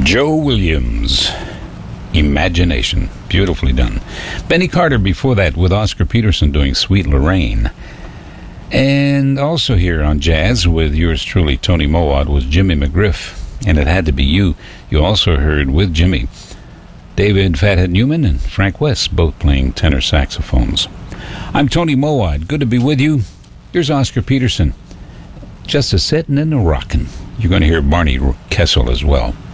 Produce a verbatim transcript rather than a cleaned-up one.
Joe Williams, Imagination. Beautifully done. Benny Carter before that with Oscar Peterson doing Sweet Lorraine. And also here on Jazz with yours truly, Tony Mowat, was Jimmy McGriff, and It Had to Be You. You also heard with Jimmy David Fathead Newman and Frank West, both playing tenor saxophones. I'm Tony Mowat. Good to be with you. Here's Oscar Peterson. Just a sitting and a rockin'. You're going to hear Barney Kessel as well.